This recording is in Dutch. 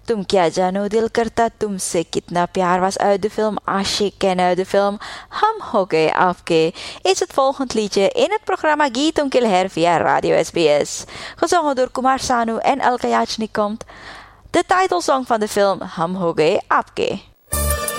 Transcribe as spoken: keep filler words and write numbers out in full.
तुम क्या जानो दिल करता तुमसे कितना प्याar was uit de film Aashiq en uit de film Hum Ho Gaye Aapke is het volgend liedje in het programma Geetum Kilher via Radio S B S. Gezongen door Kumar Sanu en Alka Yachnik komt de titelsong van de film Hum Ho Gaye Aapke.